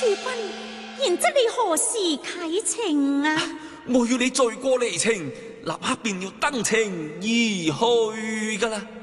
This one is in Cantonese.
諸君，然則你何時啟程啊？ 我要你再過離程，立刻便要登程而去噶啦。